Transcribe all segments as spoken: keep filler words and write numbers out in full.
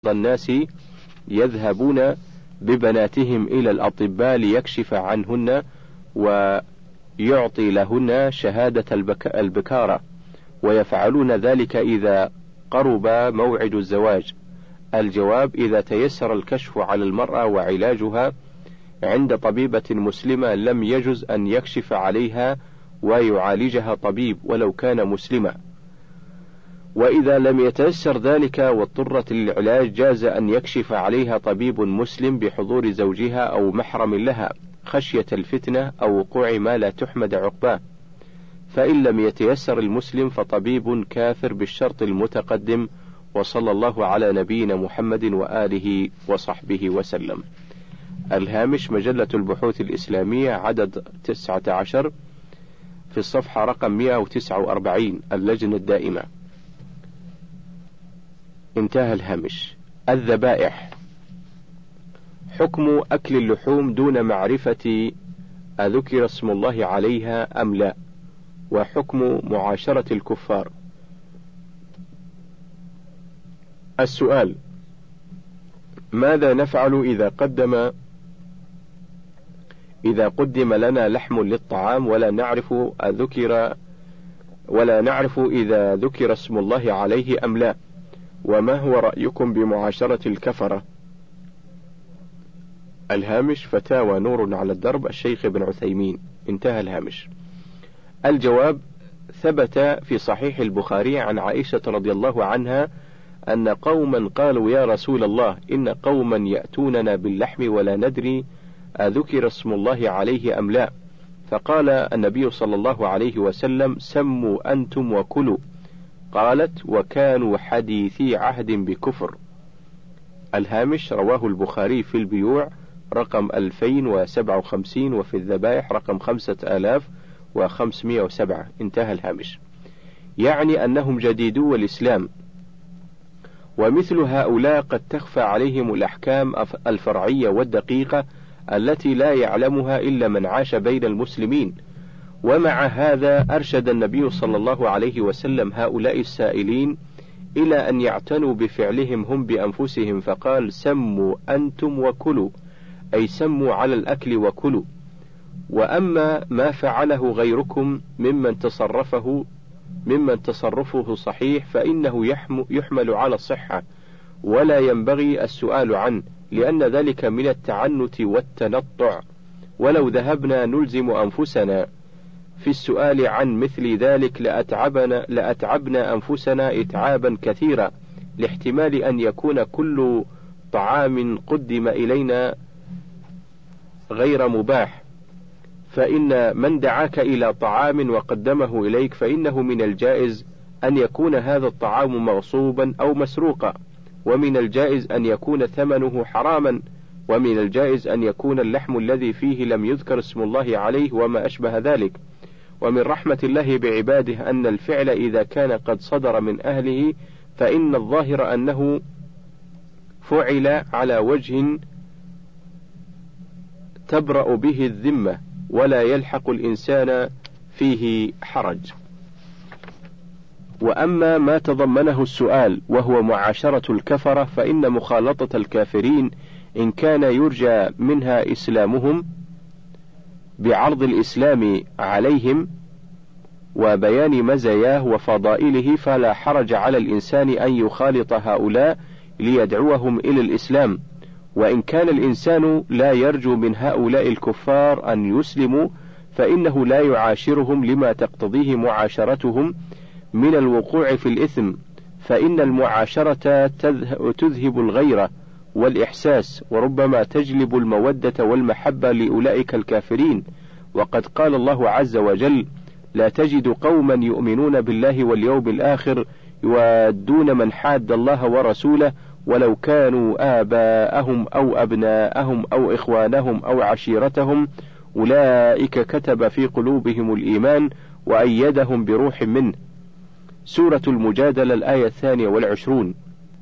الناس يذهبون ببناتهم إلى الأطباء ليكشف عنهن ويعطي لهن شهادة البك... البكارة، ويفعلون ذلك إذا قرب موعد الزواج. الجواب: إذا تيسر الكشف على المرأة وعلاجها عند طبيبة مسلمة لم يجز أن يكشف عليها ويعالجها طبيب ولو كان مسلما، وإذا لم يتيسر ذلك واضطرت للعلاج جاز أن يكشف عليها طبيب مسلم بحضور زوجها أو محرم لها خشية الفتنة أو وقوع ما لا تحمد عقباه. فإن لم يتيسر المسلم فطبيب كافر بالشرط المتقدم. وصلى الله على نبينا محمد وآله وصحبه وسلم. الهامش: مجلة البحوث الإسلامية عدد تسعة عشر في الصفحة رقم مئة وتسعة وأربعين، اللجنة الدائمة. انتهى الهامش. الذبائح: حكم أكل اللحوم دون معرفة أذكر اسم الله عليها أم لا، وحكم معاشرة الكفار. السؤال: ماذا نفعل إذا قدم إذا قدم لنا لحم للطعام ولا نعرف أذكر ولا نعرف إذا ذكر اسم الله عليه أم لا، وما هو رأيكم بمعاشرة الكفرة؟ الهامش: فتاوى نور على الدرب الشيخ ابن عثيمين. انتهى الهامش. الجواب: ثبت في صحيح البخاري عن عائشة رضي الله عنها أن قوما قالوا: يا رسول الله، إن قوما يأتوننا باللحم ولا ندري أذكر اسم الله عليه أم لا، فقال النبي صلى الله عليه وسلم: سموا أنتم وكلوا. قالت: وكانوا حديثي عهد بكفر. الهامش: رواه البخاري في البيوع رقم ألفين وسبعة وخمسين، وفي الذبائح رقم خمسة آلاف وخمسمائة وسبعة. انتهى الهامش. يعني أنهم جديدو الإسلام، ومثل هؤلاء قد تخفى عليهم الأحكام الفرعية والدقيقة التي لا يعلمها إلا من عاش بين المسلمين. ومع هذا أرشد النبي صلى الله عليه وسلم هؤلاء السائلين إلى أن يعتنوا بفعلهم هم بأنفسهم، فقال: سموا أنتم وكلوا، أي سموا على الأكل وكلوا. وأما ما فعله غيركم ممن تصرفه ممن تصرفه صحيح فإنه يحمل على الصحة ولا ينبغي السؤال عنه، لأن ذلك من التعنت والتنطع، ولو ذهبنا نلزم أنفسنا في السؤال عن مثل ذلك لأتعبنا, لأتعبنا أنفسنا إتعابا كثيرا، لاحتمال أن يكون كل طعام قدم إلينا غير مباح. فإن من دعاك إلى طعام وقدمه إليك فإنه من الجائز أن يكون هذا الطعام مغصوبا أو مسروقا، ومن الجائز أن يكون ثمنه حراما، ومن الجائز أن يكون اللحم الذي فيه لم يذكر اسم الله عليه وما أشبه ذلك. ومن رحمة الله بعباده أن الفعل إذا كان قد صدر من أهله فإن الظاهر أنه فعل على وجه تبرأ به الذمة ولا يلحق الإنسان فيه حرج. وأما ما تضمنه السؤال وهو معاشرة الكفرة فإن مخالطة الكافرين إن كان يرجى منها إسلامهم بعرض الإسلام عليهم وبيان مزاياه وفضائله فلا حرج على الإنسان أن يخالط هؤلاء ليدعوهم إلى الإسلام. وإن كان الإنسان لا يرجو من هؤلاء الكفار أن يسلموا فإنه لا يعاشرهم لما تقتضيه معاشرتهم من الوقوع في الإثم، فإن المعاشرة تذهب الغيرة والإحساس، وربما تجلب المودة والمحبة لأولئك الكافرين. وقد قال الله عز وجل: لا تجد قوما يؤمنون بالله واليوم الآخر يوادون من حاد الله ورسوله ولو كانوا آباءهم أو أبناءهم أو إخوانهم أو عشيرتهم أولئك كتب في قلوبهم الإيمان وأيدهم بروح منه. سورة المجادلة الآية الثانية والعشرون.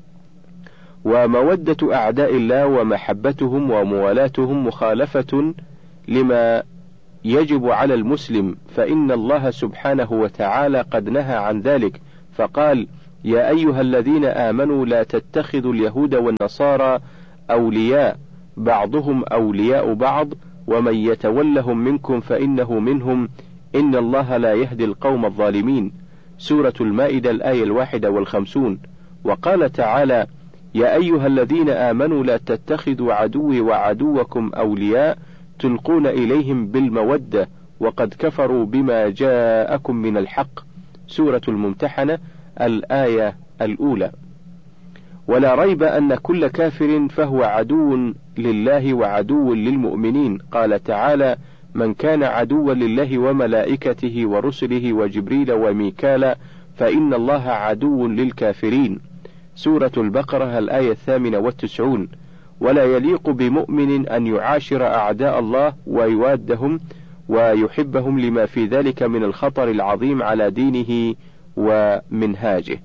ومودة أعداء الله ومحبتهم وموالاتهم مخالفة لما يجب على المسلم، فإن الله سبحانه وتعالى قد نهى عن ذلك، فقال: يا أيها الذين آمنوا لا تتخذوا اليهود والنصارى أولياء بعضهم أولياء بعض ومن يتولهم منكم فإنه منهم إن الله لا يهدي القوم الظالمين. سورة المائدة الآية الواحدة والخمسون. وقال تعالى: يا أيها الذين آمنوا لا تتخذوا عدوي وعدوكم أولياء تلقون إليهم بالمودة وقد كفروا بما جاءكم من الحق. سورة الممتحنة الآية الأولى. ولا ريب أن كل كافر فهو عدو لله وعدو للمؤمنين. قال تعالى: من كان عدوا لله وملائكته ورسله وجبريل وميكال فإن الله عدو للكافرين. سورة البقرة الآية الثامنة والتسعون. ولا يليق بمؤمن أن يعاشر أعداء الله ويوادهم ويحبهم لما في ذلك من الخطر العظيم على دينه ومنهاجه.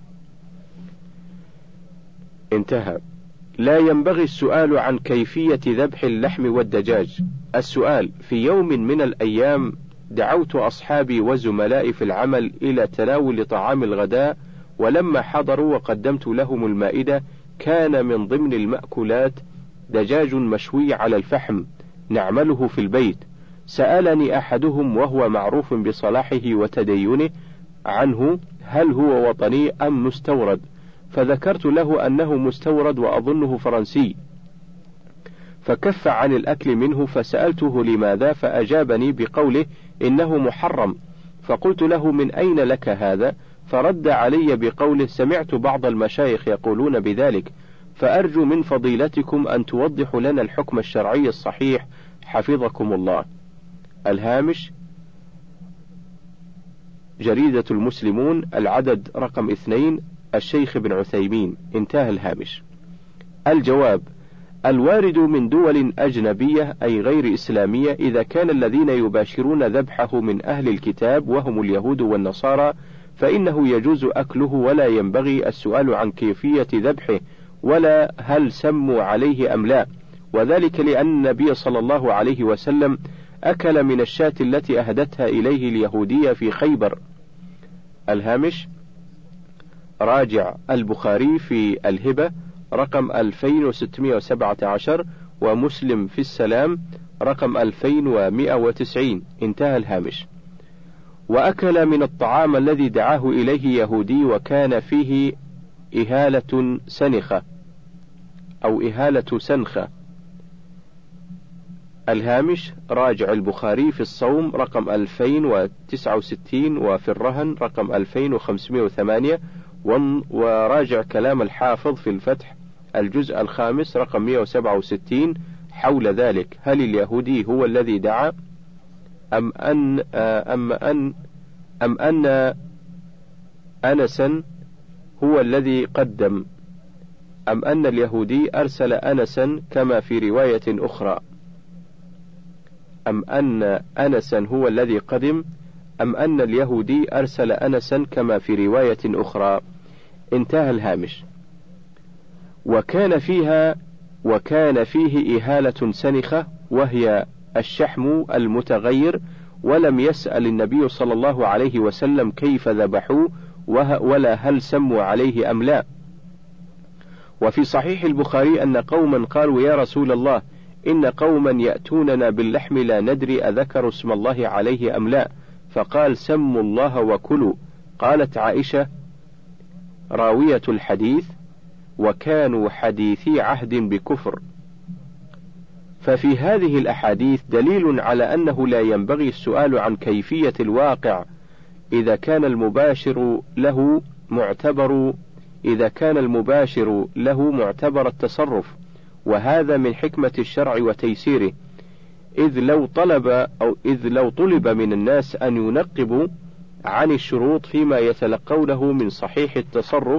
انتهى. لا ينبغي السؤال عن كيفية ذبح اللحم والدجاج. السؤال: في يوم من الأيام دعوت أصحابي وزملائي في العمل إلى تناول طعام الغداء، ولما حضروا وقدمت لهم المائدة كان من ضمن المأكولات دجاج مشوي على الفحم نعمله في البيت. سألني أحدهم وهو معروف بصلاحه وتدينه عنه هل هو وطني أم مستورد، فذكرت له أنه مستورد وأظنه فرنسي، فكف عن الأكل منه، فسألته لماذا، فأجابني بقوله إنه محرم، فقلت له من أين لك هذا، فرد علي بقوله سمعت بعض المشايخ يقولون بذلك، فأرجو من فضيلتكم أن توضحوا لنا الحكم الشرعي الصحيح حفظكم الله. الهامش: جريدة المسلمون العدد رقم اثنين، الشيخ بن عثيمين. انتهى الهامش. الجواب: الوارد من دول أجنبية أي غير إسلامية إذا كان الذين يباشرون ذبحه من أهل الكتاب وهم اليهود والنصارى فإنه يجوز أكله ولا ينبغي السؤال عن كيفية ذبحه ولا هل سموا عليه أم لا، وذلك لأن النبي صلى الله عليه وسلم أكل من الشاة التي أهدتها إليه اليهودية في خيبر. الهامش: راجع البخاري في الهبة رقم ألفين وستمائة وسبعة عشر ومسلم في السلام رقم ألفين ومائة وتسعين. انتهى الهامش. وأكل من الطعام الذي دعاه إليه يهودي وكان فيه إهالة سنخة أو إهالة سنخة. الهامش: راجع البخاري في الصوم رقم ألفين وتسعة وستين وفي الرهن رقم ألفين وخمسمائة وثمانية، وراجع كلام الحافظ في الفتح الجزء الخامس رقم مائة وسبعة وستين حول ذلك، هل اليهودي هو الذي دعا أم أن أم أن أم أن أنسا هو الذي قدم أم أن اليهودي أرسل أنسا كما في رواية أخرى، أم أن أنسا هو الذي قدم أم أن اليهودي أرسل أنسا كما في رواية أخرى. انتهى الهامش. وكان فيها وكان فيه إهالة سنخة وهي الشحم المتغير، ولم يسأل النبي صلى الله عليه وسلم كيف ذبحوه ولا هل سموا عليه أم لا. وفي صحيح البخاري أن قوما قالوا يا رسول الله إن قوما يأتوننا باللحم لا ندري أذكر اسم الله عليه أم لا، فقال سموا الله وكلوا. قالت عائشة راوية الحديث وكانوا حديثي عهد بكفر. ففي هذه الأحاديث دليل على أنه لا ينبغي السؤال عن كيفية الواقع إذا كان المباشر له معتبر إذا كان المباشر له معتبر التصرف، وهذا من حكمة الشرع وتيسيره، إذ لو طلب أو إذ لو طلب من الناس أن ينقبوا عن الشروط فيما يتلقونه من صحيح التصرف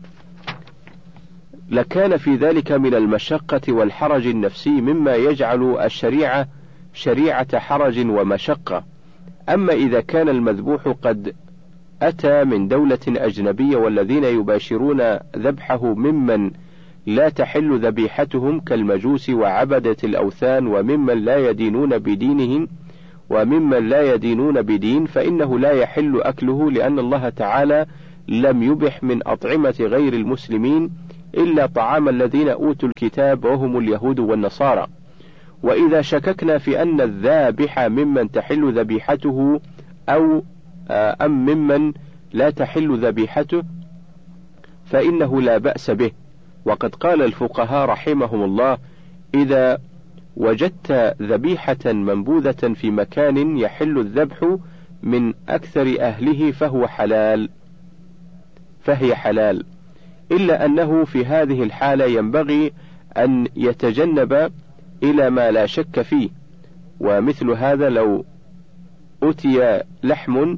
لكان في ذلك من المشقة والحرج النفسي مما يجعل الشريعة شريعة حرج ومشقة. أما إذا كان المذبوح قد أتى من دولة أجنبية والذين يباشرون ذبحه ممن لا تحل ذبيحتهم كالمجوس وعبدة الأوثان وممن لا يدينون بدينهم وممن لا يدينون بدين، فإنه لا يحل أكله، لأن الله تعالى لم يبح من أطعمة غير المسلمين إلا طعام الذين أوتوا الكتاب وهم اليهود والنصارى. وإذا شككنا في أن الذابح ممن تحل ذبيحته أو أم ممن لا تحل ذبيحته فإنه لا بأس به. وقد قال الفقهاء رحمهم الله: إذا وجدت ذبيحة منبوذة في مكان يحل الذبح من أكثر أهله فهو حلال فهي حلال، إلا أنه في هذه الحالة ينبغي أن يتجنب إلى ما لا شك فيه. ومثل هذا لو أتي لحم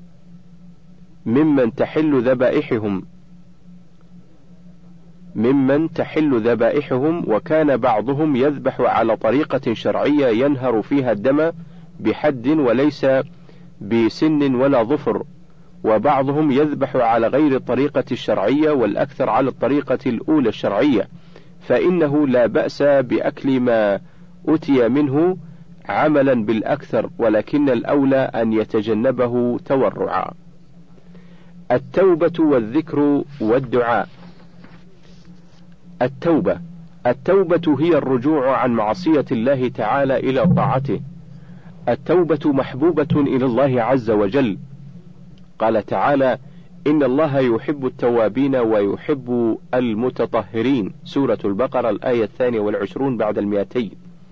ممن تحل ذبائحهم ممن تحل ذبائحهم وكان بعضهم يذبح على طريقة شرعية ينهر فيها الدم بحد وليس بسن ولا ظفر، وبعضهم يذبح على غير الطريقة الشرعية والأكثر على الطريقة الأولى الشرعية، فإنه لا بأس بأكل ما أتي منه عملا بالأكثر، ولكن الأولى أن يتجنبه تورعا. التوبة والذكر والدعاء. التوبة التوبة هي الرجوع عن معصية الله تعالى إلى طاعته. التوبة محبوبة إلى الله عز وجل، قال تعالى: إن الله يحب التوابين ويحب المتطهرين، سورة البقرة الآية الثانية والعشرون بعد المئتين.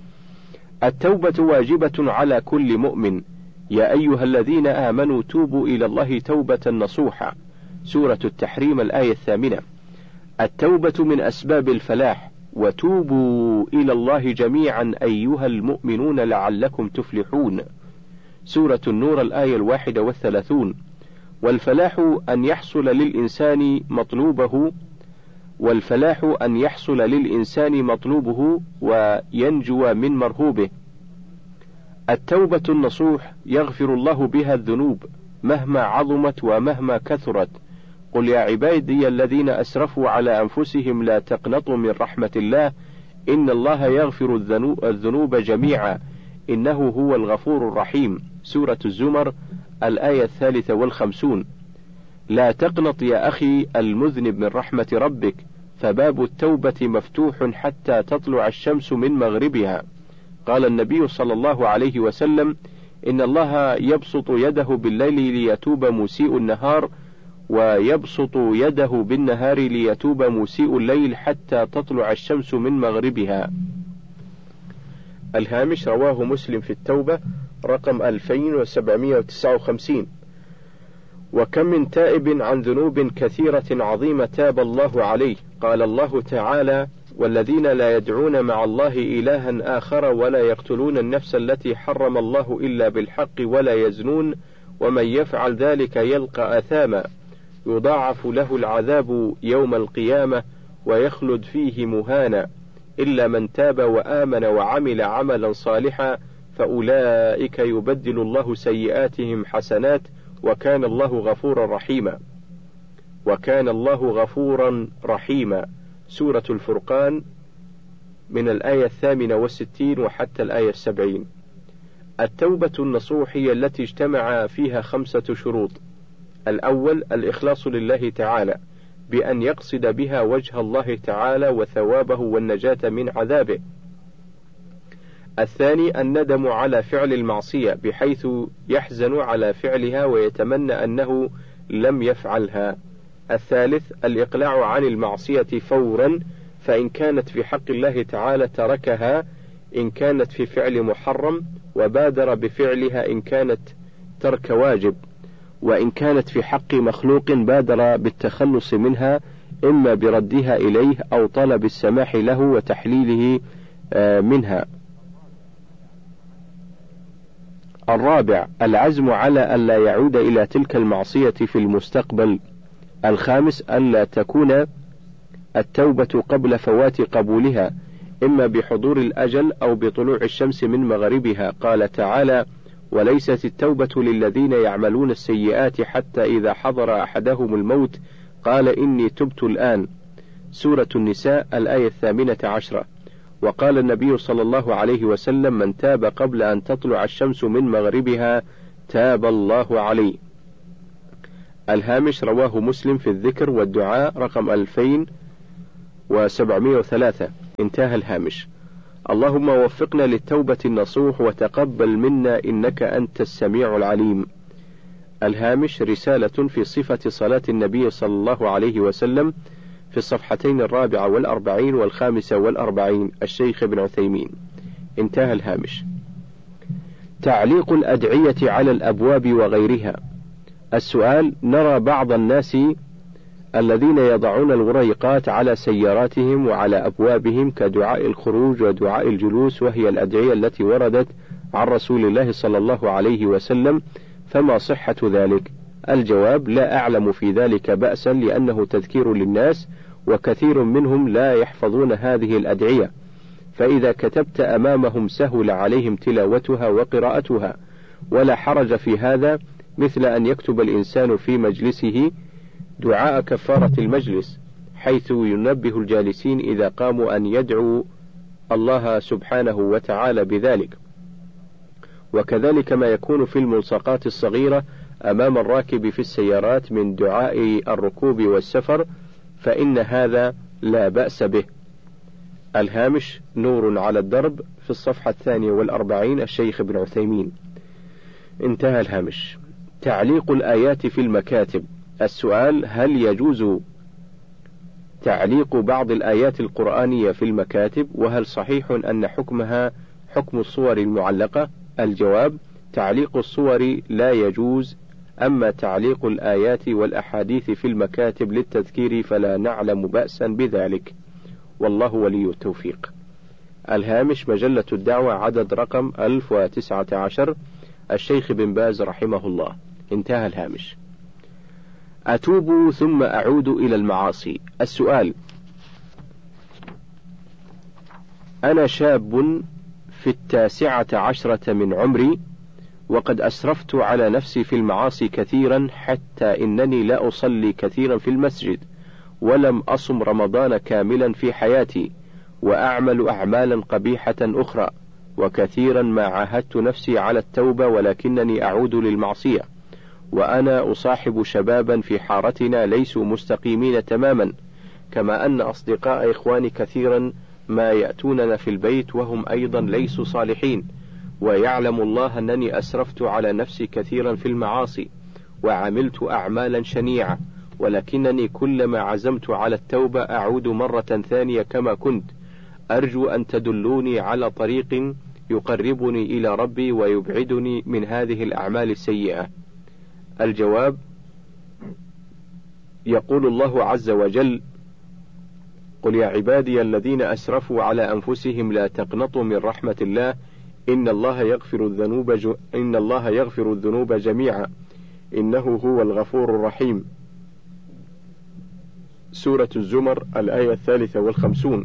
التوبة واجبة على كل مؤمن، يا أيها الذين آمنوا توبوا إلى الله توبة نصوحا، سورة التحريم الآية الثامنة. التوبة من أسباب الفلاح، وتوبوا إلى الله جميعا أيها المؤمنون لعلكم تفلحون، سورة النور الآية الواحدة والثلاثون. والفلاح أن يحصل للإنسان مطلوبه والفلاح أن يحصل للإنسان مطلوبه وينجو من مرهوبه. التوبة النصوح يغفر الله بها الذنوب مهما عظمت ومهما كثرت. قل يا عبادي الذين أسرفوا على أنفسهم لا تقنطوا من رحمة الله إن الله يغفر الذنوب جميعا إنه هو الغفور الرحيم، سورة الزمر الآية الثالثة والخمسون. لا تقنط يا أخي المذنب من رحمة ربك، فباب التوبة مفتوح حتى تطلع الشمس من مغربها. قال النبي صلى الله عليه وسلم: إن الله يبسط يده بالليل ليتوب مسيء النهار، ويبسط يده بالنهار ليتوب مسيء الليل حتى تطلع الشمس من مغربها. الهامش: رواه مسلم في التوبة رقم ألفين وسبعمائة وتسعة وخمسين. وكم من تائب عن ذنوب كثيرة عظيمة تاب الله عليه. قال الله تعالى: والذين لا يدعون مع الله إلها آخر ولا يقتلون النفس التي حرم الله إلا بالحق ولا يزنون ومن يفعل ذلك يلقى أثاما يضاعف له العذاب يوم القيامة ويخلد فيه مهانا إلا من تاب وآمن وعمل عملا صالحا فأولئك يبدل الله سيئاتهم حسنات وكان الله غفورا رحيما. وكان الله غفورا رحيما، سورة الفرقان من الآية الثامنة والستين وحتى الآية السبعين. التوبة النصوح هي التي اجتمع فيها خمسة شروط. الأول الإخلاص لله تعالى بأن يقصد بها وجه الله تعالى وثوابه والنجاة من عذابه. الثاني الندم على فعل المعصية بحيث يحزن على فعلها ويتمنى أنه لم يفعلها. الثالث الإقلاع عن المعصية فورا، فإن كانت في حق الله تعالى تركها إن كانت في فعل محرم، وبادر بفعلها إن كانت ترك واجب، وإن كانت في حق مخلوق بادر بالتخلص منها إما بردها إليه أو طلب السماح له وتحليله منها. الرابع العزم على ألا يعود إلى تلك المعصية في المستقبل. الخامس ألا تكون التوبة قبل فوات قبولها إما بحضور الأجل أو بطلوع الشمس من مغربها. قال تعالى: وليست التوبة للذين يعملون السيئات حتى إذا حضر أحدهم الموت قال إني تبت الآن، سورة النساء الآية الثامنة عشرة. وقال النبي صلى الله عليه وسلم: من تاب قبل أن تطلع الشمس من مغربها تاب الله عليه. الهامش رواه مسلم في الذكر والدعاء رقم ألفين وسبعمائة وثلاثة. انتهى الهامش. اللهم وفقنا للتوبة النصوح وتقبل منا إنك أنت السميع العليم. الهامش رسالة في صفة صلاة النبي صلى الله عليه وسلم في الصفحتين الرابعة والأربعين والخامسة والأربعين، الشيخ ابن عثيمين. انتهى الهامش. تعليق الأدعية على الأبواب وغيرها. السؤال: نرى بعض الناس الذين يضعون الغريقات على سياراتهم وعلى أبوابهم كدعاء الخروج ودعاء الجلوس، وهي الأدعية التي وردت عن رسول الله صلى الله عليه وسلم، فما صحة ذلك؟ الجواب: لا أعلم في ذلك بأسا، لأنه تذكير للناس وكثير منهم لا يحفظون هذه الأدعية، فإذا كتبت أمامهم سهل عليهم تلاوتها وقراءتها، ولا حرج في هذا، مثل أن يكتب الإنسان في مجلسه دعاء كفارة المجلس، حيث ينبه الجالسين إذا قاموا أن يدعوا الله سبحانه وتعالى بذلك. وكذلك ما يكون في الملصقات الصغيرة أمام الراكب في السيارات من دعاء الركوب والسفر، فإن هذا لا بأس به. الهامش نور على الدرب في الصفحة الثانية والأربعين، الشيخ ابن عثيمين. انتهى الهامش. تعليق الآيات في المكاتب. السؤال: هل يجوز تعليق بعض الآيات القرآنية في المكاتب؟ وهل صحيح أن حكمها حكم الصور المعلقة؟ الجواب: تعليق الصور لا يجوز، أما تعليق الآيات والأحاديث في المكاتب للتذكير فلا نعلم بأسا بذلك، والله ولي التوفيق. الهامش مجلة الدعوة عدد رقم ألف وتسعة عشر، الشيخ بن باز رحمه الله. انتهى الهامش. أتوب ثم أعود إلى المعاصي. السؤال: أنا شاب في التاسعة عشرة من عمري، وقد أسرفت على نفسي في المعاصي كثيرا، حتى إنني لا أصلي كثيرا في المسجد، ولم أصم رمضان كاملا في حياتي، وأعمل أعمالا قبيحة أخرى، وكثيرا ما عاهدت نفسي على التوبة ولكنني أعود للمعصية، وأنا أصاحب شبابا في حارتنا ليسوا مستقيمين تماما، كما أن أصدقاء إخواني كثيرا ما يأتوننا في البيت وهم أيضا ليسوا صالحين، ويعلم الله أنني أسرفت على نفسي كثيرا في المعاصي وعملت أعمالا شنيعة، ولكنني كلما عزمت على التوبة أعود مرة ثانية كما كنت. أرجو أن تدلوني على طريق يقربني إلى ربي ويبعدني من هذه الأعمال السيئة. الجواب: يقول الله عز وجل: قل يا عبادي الذين أسرفوا على أنفسهم لا تقنطوا من رحمة الله إن الله يغفر الذنوب ج... إن الله يغفر الذنوب جميعا إنه هو الغفور الرحيم. سورة الزمر الآية الثالثة والخمسون.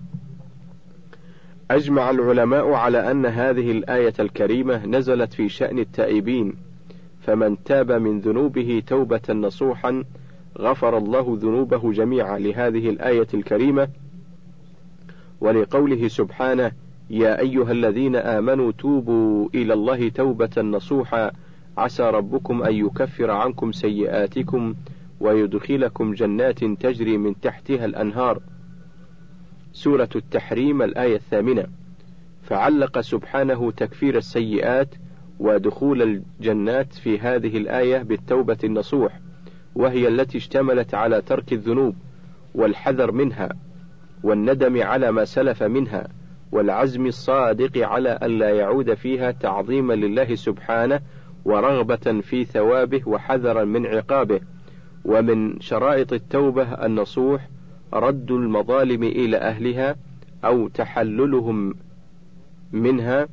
أجمع العلماء على أن هذه الآية الكريمة نزلت في شأن التائبين، فمن تاب من ذنوبه توبة نصوحا غفر الله ذنوبه جميعا، لهذه الآية الكريمة، ولقوله سبحانه: يا أيها الذين آمنوا توبوا إلى الله توبة نصوحا عسى ربكم أن يكفر عنكم سيئاتكم ويدخلكم جنات تجري من تحتها الأنهار. سورة التحريم الآية الثامنة. فعلق سبحانه تكفير السيئات ودخول الجنات في هذه الآية بالتوبة النصوح، وهي التي اشتملت على ترك الذنوب والحذر منها والندم على ما سلف منها والعزم الصادق على ألا يعود فيها، تعظيما لله سبحانه ورغبة في ثوابه وحذرا من عقابه. ومن شرائط التوبة النصوح رد المظالم إلى أهلها أو تحللهم منها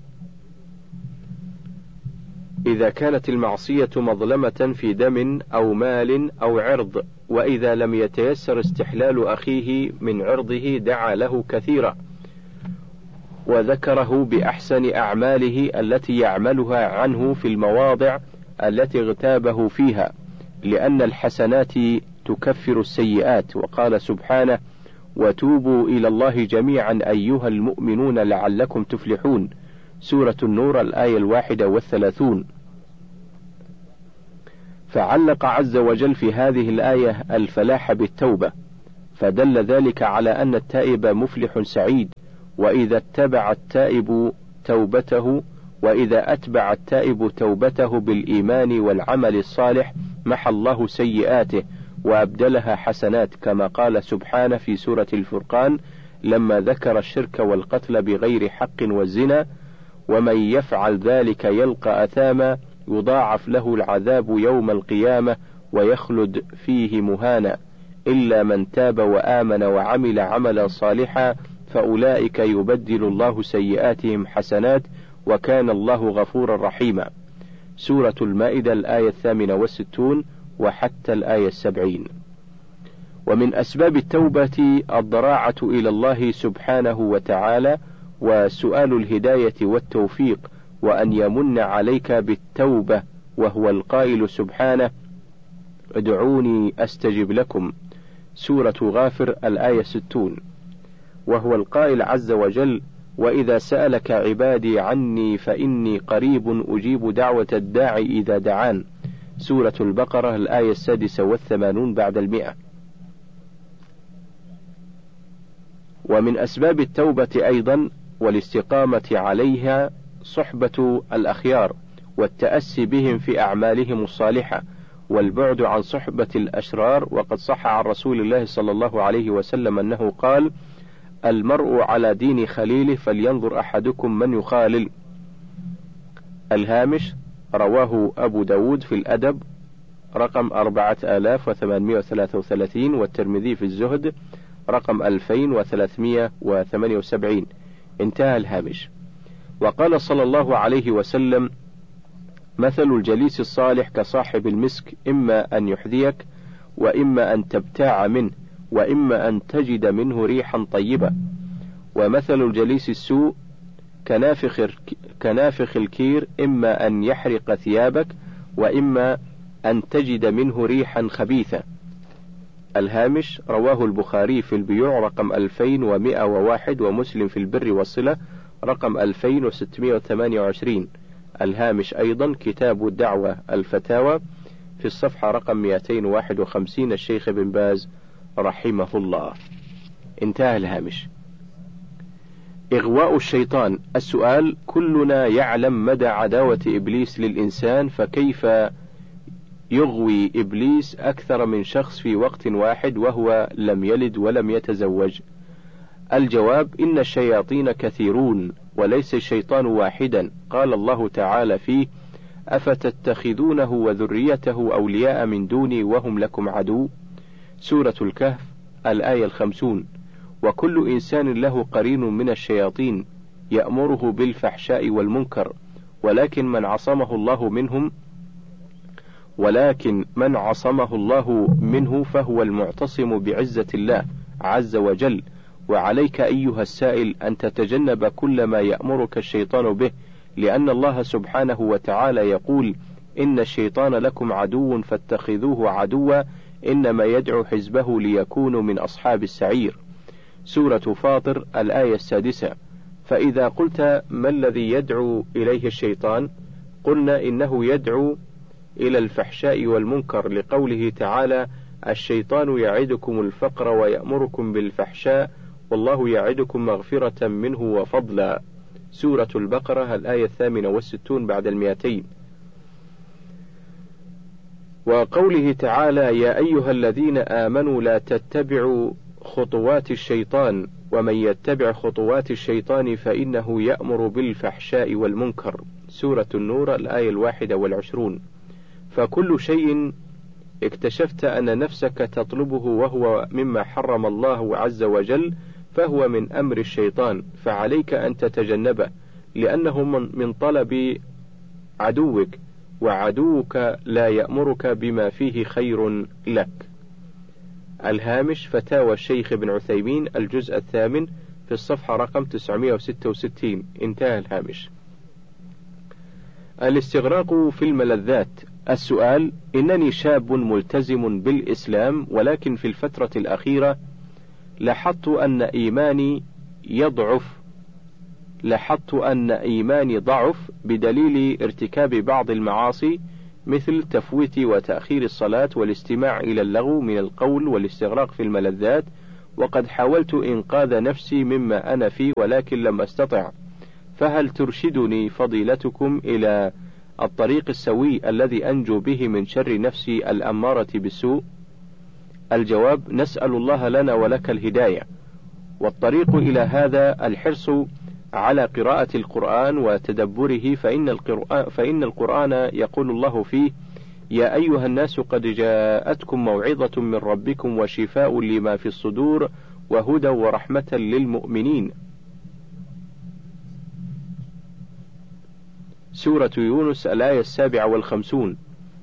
إذا كانت المعصية مظلمة في دم أو مال أو عرض، وإذا لم يتيسر استحلال أخيه من عرضه دعا له كثيرا وذكره بأحسن أعماله التي يعملها عنه في المواضع التي اغتابه فيها، لأن الحسنات تكفر السيئات. وقال سبحانه: وتوبوا إلى الله جميعا أيها المؤمنون لعلكم تفلحون. سورة النور الآية الواحدة والثلاثون. فعلق عز وجل في هذه الآية الفلاح بالتوبة، فدل ذلك على أن التائب مفلح سعيد، وإذا اتبع التائب توبته وإذا أتبع التائب توبته بالإيمان والعمل الصالح محى الله سيئاته وأبدلها حسنات، كما قال سبحانه في سورة الفرقان لما ذكر الشرك والقتل بغير حق والزنا: ومن يفعل ذلك يلقى أثاما يضاعف له العذاب يوم القيامة ويخلد فيه مهانا إلا من تاب وآمن وعمل عملا صالحا فأولئك يبدل الله سيئاتهم حسنات وكان الله غفورا رحيما. سورة المائدة الآية الثامنة والستون وحتى الآية السبعين. ومن أسباب التوبة الضراعة إلى الله سبحانه وتعالى وسؤال الهداية والتوفيق، وأن يمن عليك بالتوبة، وهو القائل سبحانه: ادعوني أستجب لكم. سورة غافر الآية ستون. وهو القائل عز وجل: وإذا سألك عبادي عني فإني قريب أجيب دعوة الداعي إذا دعان. سورة البقرة الآية السادسة والثمانون بعد المئة. ومن أسباب التوبة أيضا والاستقامة عليها صحبة الأخيار والتأسي بهم في أعمالهم الصالحة والبعد عن صحبة الأشرار، وقد صح عن رسول الله صلى الله عليه وسلم أنه قال: المرء على دين خليله فلينظر أحدكم من يخالل. الهامش: رواه أبو داود في الأدب رقم أربعة آلاف وثمانمائة وثلاثة وثلاثين، والترمذي في الزهد رقم ألفين وثلاثمائة وثمانية وسبعين. انتهى الهامش. وقال صلى الله عليه وسلم: مثل الجليس الصالح كصاحب المسك، إما أن يحذيك وإما أن تبتاع منه وإما أن تجد منه ريحا طيبة. ومثل الجليس السوء كنافخ, كنافخ الكير، إما أن يحرق ثيابك وإما أن تجد منه ريحا خبيثة. الهامش: رواه البخاري في البيوع رقم ألفين ومائة وواحد، ومسلم في البر والصلة رقم ألفين وستمائة وثمانية وعشرين. الهامش أيضا: كتاب الدعوة الفتاوى في الصفحة رقم مئتين وواحد وخمسين، الشيخ ابن باز رحمه الله. انتهى الهامش. إغواء الشيطان. السؤال: كلنا يعلم مدى عداوة إبليس للإنسان، فكيف يغوي إبليس أكثر من شخص في وقت واحد وهو لم يلد ولم يتزوج؟ الجواب: إن الشياطين كثيرون وليس الشيطان واحدا. قال الله تعالى فيه: أفتتخذونه وذريته أولياء من دوني وهم لكم عدو. سورة الكهف الآية الخمسون. وكل إنسان له قرين من الشياطين يأمره بالفحشاء والمنكر، ولكن من عصمه الله منهم ولكن من عصمه الله منه فهو المعتصم بعزة الله عز وجل. وعليك أيها السائل أن تتجنب كل ما يأمرك الشيطان به، لأن الله سبحانه وتعالى يقول: إن الشيطان لكم عدو فاتخذوه عدوا إنما يدعو حزبه ليكونوا من أصحاب السعير. سورة فاطر الآية السادسة. فإذا قلت: ما الذي يدعو إليه الشيطان؟ قلنا: إنه يدعو إلى الفحشاء والمنكر، لقوله تعالى: الشيطان يعدكم الفقر ويأمركم بالفحشاء والله يعدكم مغفرة منه وفضلا. سورة البقرة الآية الثامنة والستون بعد المئتين. وقوله تعالى: يا أيها الذين آمنوا لا تتبعوا خطوات الشيطان ومن يتبع خطوات الشيطان فإنه يأمر بالفحشاء والمنكر. سورة النور الآية الواحدة والعشرون. فكل شيء اكتشفت أن نفسك تطلبه وهو مما حرم الله عز وجل فهو من أمر الشيطان، فعليك أن تتجنبه، لأنه من طلب عدوك، وعدوك لا يأمرك بما فيه خير لك. الهامش: فتاوى الشيخ ابن عثيمين الجزء الثامن في الصفحة رقم تسعمائة وستة وستين. انتهى الهامش. الاستغراق في الملذات. السؤال: إنني شاب ملتزم بالإسلام، ولكن في الفترة الأخيرة لاحظت أن إيماني يضعف لاحظت أن إيماني ضعف بدليل ارتكاب بعض المعاصي مثل تفويت وتأخير الصلاة والاستماع إلى اللغو من القول والاستغراق في الملذات، وقد حاولت إنقاذ نفسي مما أنا فيه ولكن لم أستطع، فهل ترشدني فضيلتكم إلى الطريق السوي الذي أنجو به من شر نفسي الأمارة بالسوء؟ الجواب: نسأل الله لنا ولك الهداية، والطريق إلى هذا الحرص على قراءة القرآن وتدبره، فإن القرآن, فإن القرآن يقول الله فيه: يا أيها الناس قد جاءتكم موعظة من ربكم وشفاء لما في الصدور وهدى ورحمة للمؤمنين. سورة يونس الآية السابعة والخمسون.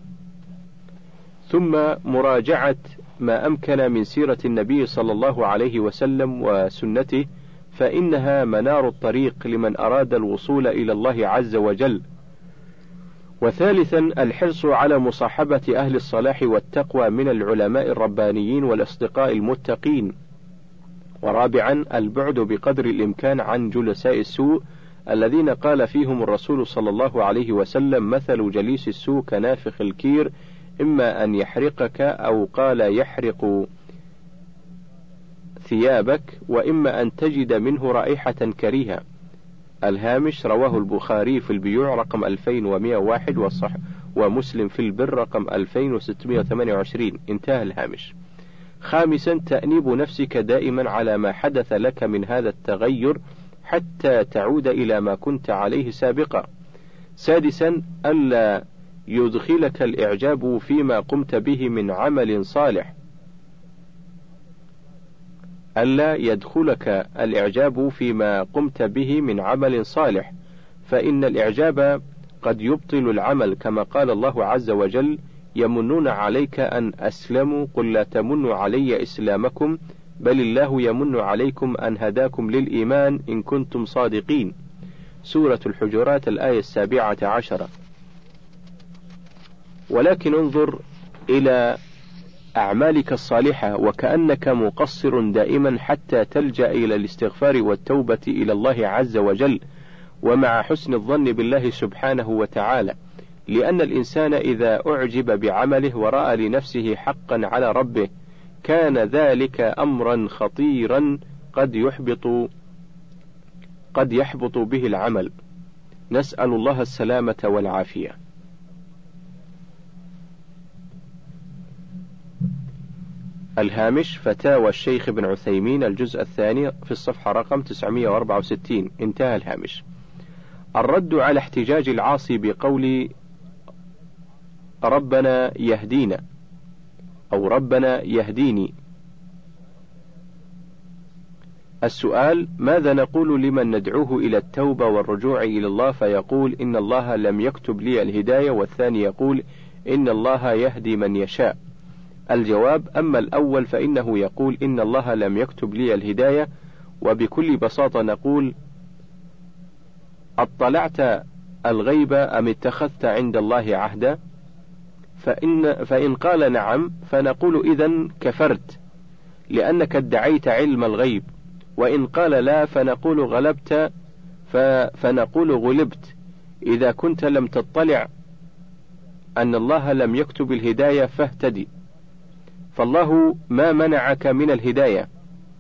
ثم مراجعة ما أمكن من سيرة النبي صلى الله عليه وسلم وسنته، فإنها منار الطريق لمن أراد الوصول إلى الله عز وجل. وثالثا الحرص على مصاحبة أهل الصلاح والتقوى من العلماء الربانيين والأصدقاء المتقين. ورابعا البعد بقدر الإمكان عن جلساء السوء الذين قال فيهم الرسول صلى الله عليه وسلم: مثل جليس السوء كنافخ الكير، إما أن يحرقك، أو قال يحرق ثيابك، وإما أن تجد منه رائحة كريهة. الهامش: رواه البخاري في البيوع رقم ألفين ومئة وواحد، والصح ومسلم في البر رقم ألفين وستمئة وثمانية وعشرين. انتهى الهامش. خامسا تأنيب نفسك دائما على ما حدث لك من هذا التغير حتى تعود إلى ما كنت عليه سابقا. سادسا ألا يدخلك الإعجاب فيما قمت به من عمل صالح ألا يدخلك الإعجاب فيما قمت به من عمل صالح، فإن الإعجاب قد يبطل العمل، كما قال الله عز وجل: يمنون عليك أن أسلموا، قل لا تمنوا علي إسلامكم، بل الله يمن عليكم أن هداكم للإيمان إن كنتم صادقين. سورة الحجرات الآية السابعة عشرة. ولكن انظر إلى أعمالك الصالحة وكأنك مقصر دائما حتى تلجأ إلى الاستغفار والتوبة إلى الله عز وجل، ومع حسن الظن بالله سبحانه وتعالى، لأن الإنسان إذا أعجب بعمله ورأى لنفسه حقا على ربه كان ذلك أمرا خطيرا قد يحبط قد يحبط به العمل. نسأل الله السلامة والعافية. الهامش: فتاوى الشيخ ابن عثيمين الجزء الثاني في الصفحة رقم تسعمئة وأربعة وستين. انتهى الهامش. الرد على احتجاج العاصي بقول ربنا يهدينا أو ربنا يهديني. السؤال: ماذا نقول لمن ندعوه إلى التوبة والرجوع إلى الله فيقول إن الله لم يكتب لي الهداية، والثاني يقول إن الله يهدي من يشاء؟ الجواب: أما الأول فإنه يقول إن الله لم يكتب لي الهداية، وبكل بساطة نقول: اطلعت الغيب أم اتخذت عند الله عهدا؟ فإن, فإن قال نعم فنقول إذن كفرت لأنك ادعيت علم الغيب، وإن قال لا فنقول غلبت فنقول غلبت إذا كنت لم تطلع أن الله لم يكتب الهداية فاهتدي، فالله ما منعك من الهداية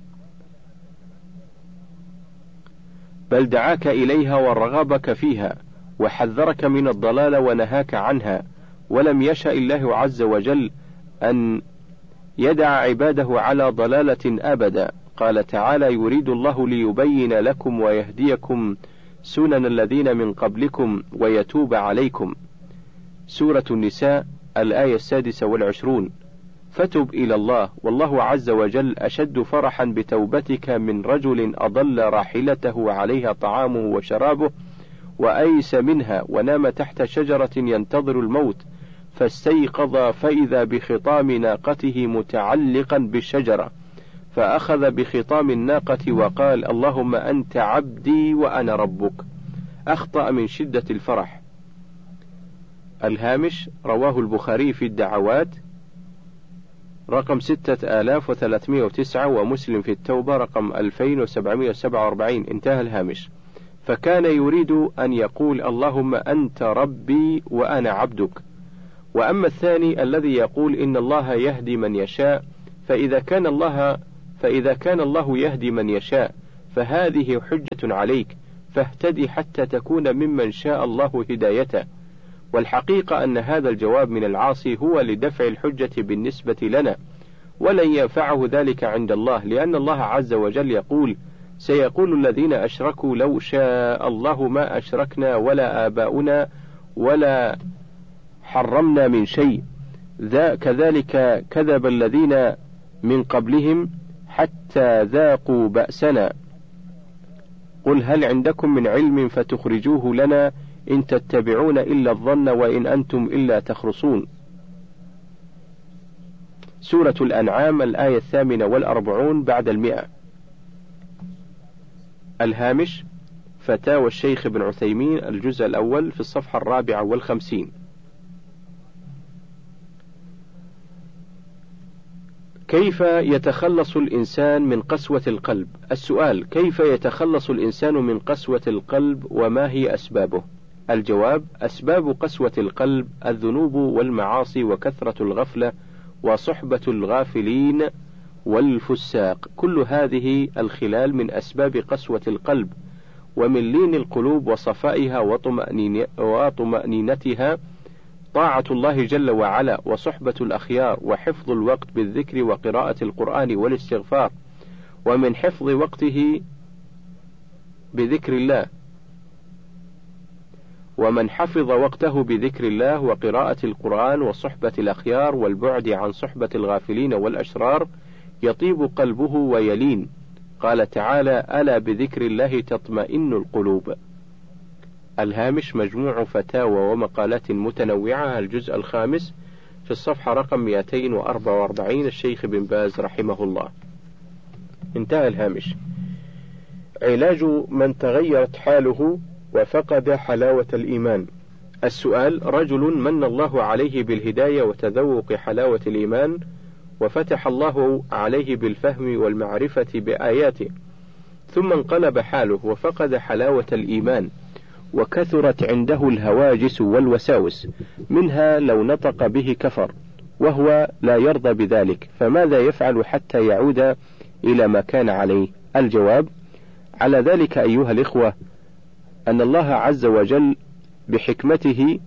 بل دعاك إليها ورغبك فيها وحذرك من الضلال ونهاك عنها، ولم يشأ الله عز وجل أن يدع عباده على ضلالة أبدا. قال تعالى: يريد الله ليبين لكم ويهديكم سنن الذين من قبلكم ويتوب عليكم. سورة النساء الآية السادسة والعشرون. فتب إلى الله، والله عز وجل أشد فرحا بتوبتك من رجل أضل راحلته عليها طعامه وشرابه وأيس منها ونام تحت شجرة ينتظر الموت فاستيقظ فإذا بخطام ناقته متعلقا بالشجرة فأخذ بخطام الناقة وقال: اللهم أنت عبدي وأنا ربك. أخطأ من شدة الفرح. الهامش: رواه البخاري في الدعوات رقم ستة آلاف وثلاثمئة وتسعة، ومسلم في التوبة رقم ألفين وسبعمئة وسبعة وأربعين. انتهى الهامش. فكان يريد أن يقول: اللهم أنت ربي وأنا عبدك، وأما الثاني الذي يقول إن الله يهدي من يشاء، فإذا كان الله فإذا كان الله يهدي من يشاء فهذه حجة عليك، فاهتدي حتى تكون ممن شاء الله هدايته. والحقيقة أن هذا الجواب من العاصي هو لدفع الحجة بالنسبة لنا، ولن ينفعه ذلك عند الله، لأن الله عز وجل يقول: سيقول الذين أشركوا لو شاء الله ما أشركنا ولا آباؤنا ولا حرمنا من شيء، ذا كذلك كذب الذين من قبلهم حتى ذاقوا بأسنا، قل هل عندكم من علم فتخرجوه لنا إن تتبعون إلا الظن وإن أنتم إلا تخرصون. سورة الأنعام الآية الثامنة والأربعون بعد المئة. الهامش: فتاوى الشيخ بن عثيمين الجزء الأول في الصفحة الرابعة والخمسين. كيف يتخلص الإنسان من قسوة القلب؟ السؤال: كيف يتخلص الإنسان من قسوة القلب وما هي أسبابه؟ الجواب: أسباب قسوة القلب الذنوب والمعاصي وكثرة الغفلة وصحبة الغافلين والفساق، كل هذه الخلال من أسباب قسوة القلب، ومن لين القلوب وصفائها وطمأنينتها طاعة الله جل وعلا وصحبة الأخيار وحفظ الوقت بالذكر وقراءة القرآن والاستغفار، ومن حفظ وقته بذكر الله، ومن حفظ وقته بذكر الله وقراءة القرآن وصحبة الأخيار والبعد عن صحبة الغافلين والأشرار يطيب قلبه ويلين. قال تعالى: ألا بذكر الله تطمئن القلوب. الهامش: مجموع فتاوى ومقالات متنوعة، الجزء الخامس في الصفحة رقم مئتين وأربعة وأربعين، الشيخ بن باز رحمه الله. انتهى الهامش. علاج من تغيرت حاله وفقد حلاوة الإيمان. السؤال: رجل من الله عليه بالهداية وتذوق حلاوة الإيمان، وفتح الله عليه بالفهم والمعرفة بآياته، ثم انقلب حاله وفقد حلاوة الإيمان، وكثرت عنده الهواجس والوساوس، منها لو نطق به كفر، وهو لا يرضى بذلك، فماذا يفعل حتى يعود إلى ما كان عليه؟ الجواب: على ذلك أيها الإخوة أن الله عز وجل بحكمته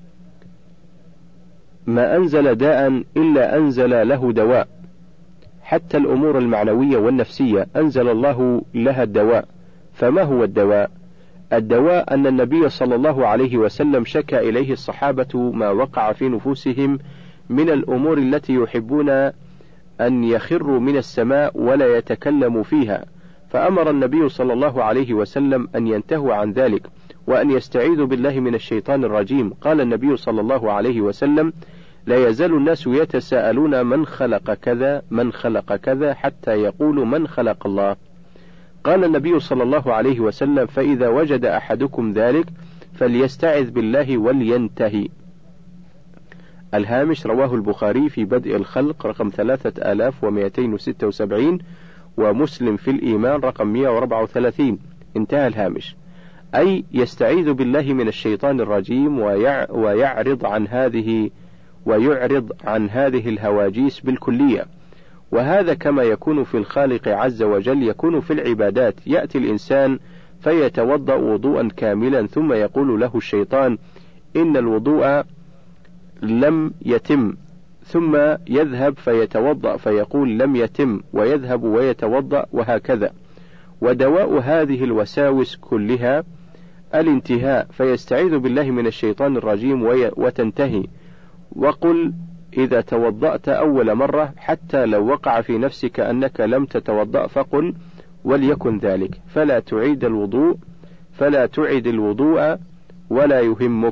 ما أنزل داء إلا أنزل له دواء، حتى الأمور المعنوية والنفسية أنزل الله لها الدواء. فما هو الدواء؟ الدواء أن النبي صلى الله عليه وسلم شكى إليه الصحابة ما وقع في نفوسهم من الأمور التي يحبون أن يخروا من السماء ولا يتكلموا فيها، فأمر النبي صلى الله عليه وسلم أن ينتهوا عن ذلك وأن يستعيذوا بالله من الشيطان الرجيم. قال النبي صلى الله عليه وسلم: لا يزال الناس يتساءلون من خلق كذا من خلق كذا حتى يقولوا من خلق الله. قال النبي صلى الله عليه وسلم: فإذا وجد أحدكم ذلك فليستعذ بالله ولينتهي. الهامش: رواه البخاري في بدء الخلق رقم ثلاثة آلاف ومئتين وستة وسبعين، ومسلم في الإيمان رقم مئة وأربعة وثلاثين. انتهى الهامش. أي يستعيذ بالله من الشيطان الرجيم ويعرض عن هذه ويعرض عن هذه الهواجيس بالكلية. وهذا كما يكون في الخالق عز وجل يكون في العبادات. يأتي الإنسان فيتوضأ وضوءا كاملا، ثم يقول له الشيطان: إن الوضوء لم يتم، ثم يذهب فيتوضأ فيقول لم يتم، ويذهب ويتوضأ، وهكذا. ودواء هذه الوساوس كلها الانتهاء، فيستعيذ بالله من الشيطان الرجيم وتنتهي. وقل إذا توضأت أول مرة حتى لو وقع في نفسك أنك لم تتوضأ فقل وليكن ذلك، فلا تعيد الوضوء فلا تعيد الوضوء ولا يهمك.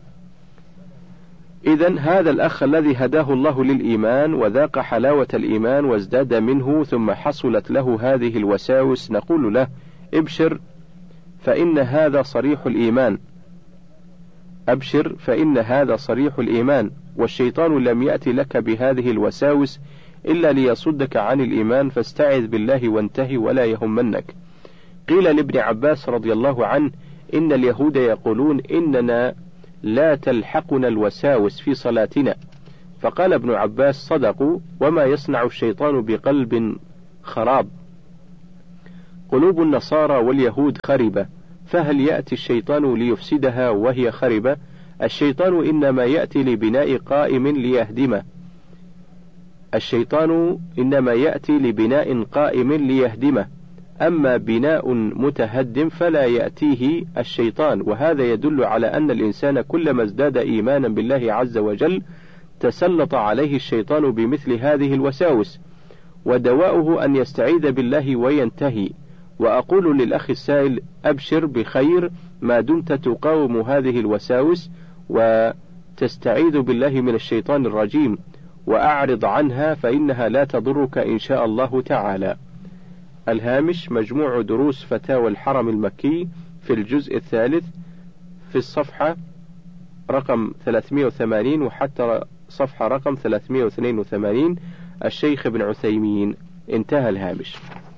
إذن هذا الأخ الذي هداه الله للإيمان وذاق حلاوة الإيمان وازداد منه، ثم حصلت له هذه الوساوس، نقول له: ابشر فإن هذا صريح الإيمان، أبشر فإن هذا صريح الإيمان، والشيطان لم يأتي لك بهذه الوساوس إلا ليصدك عن الإيمان، فاستعذ بالله وانتهي ولا يهمنك. قيل لابن عباس رضي الله عنه: إن اليهود يقولون إننا لا تلحقنا الوساوس في صلاتنا. فقال ابن عباس: صدقوا، وما يصنع الشيطان بقلب خراب؟ قلوب النصارى واليهود خربة، فهل يأتي الشيطان ليفسدها وهي خربة؟ الشيطان إنما يأتي لبناء قائم ليهدمه. الشيطان إنما يأتي لبناء قائم ليهدمه، أما بناء متهدم فلا يأتيه الشيطان. وهذا يدل على أن الإنسان كلما ازداد إيمانا بالله عز وجل تسلط عليه الشيطان بمثل هذه الوساوس، ودواؤه أن يستعيذ بالله وينتهي. وأقول للأخ السائل: أبشر بخير ما دمت تقاوم هذه الوساوس وتستعيذ بالله من الشيطان الرجيم، وأعرض عنها فإنها لا تضرك إن شاء الله تعالى. الهامش: مجموع دروس فتاوى الحرم المكي في الجزء الثالث في الصفحة رقم ثلاثمائة وثمانين وحتى صفحة رقم ثلاثمائة واثنين وثمانين، الشيخ ابن عثيمين. انتهى الهامش.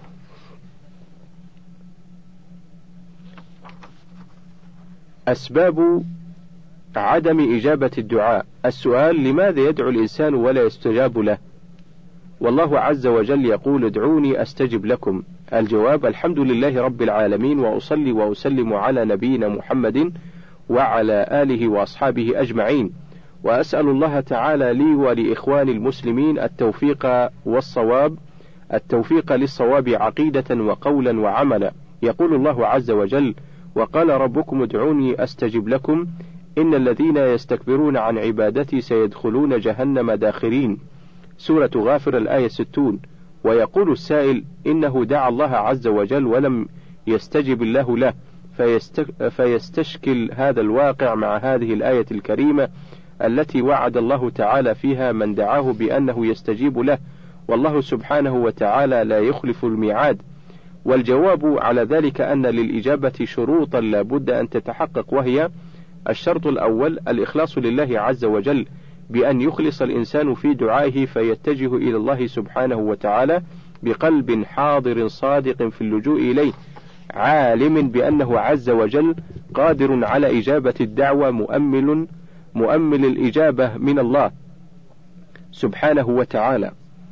أسباب عدم إجابة الدعاء. السؤال: لماذا يدعو الإنسان ولا يستجاب له؟ والله عز وجل يقول: ادعوني أستجب لكم. الجواب: الحمد لله رب العالمين، وأصلي وأسلم على نبينا محمد وعلى آله وأصحابه أجمعين، وأسأل الله تعالى لي ولإخواني المسلمين التوفيق والصواب التوفيق للصواب عقيدة وقولا وعملا. يقول الله عز وجل: وقال ربكم ادعوني أستجب لكم إن الذين يستكبرون عن عبادتي سيدخلون جهنم داخرين. سورة غافر الآية ستون. ويقول السائل: إنه دعا الله عز وجل ولم يستجب الله له، فيستك فيستشكل هذا الواقع مع هذه الآية الكريمة التي وعد الله تعالى فيها من دعاه بأنه يستجيب له، والله سبحانه وتعالى لا يخلف الميعاد. والجواب على ذلك أن للإجابة شروطا لا بد أن تتحقق، وهي: الشرط الأول الإخلاص لله عز وجل، بأن يخلص الإنسان في دعائه فيتجه إلى الله سبحانه وتعالى بقلب حاضر صادق في اللجوء إليه، عالم بأنه عز وجل قادر على إجابة الدعوة، مؤمل مؤمل الإجابة من الله سبحانه وتعالى.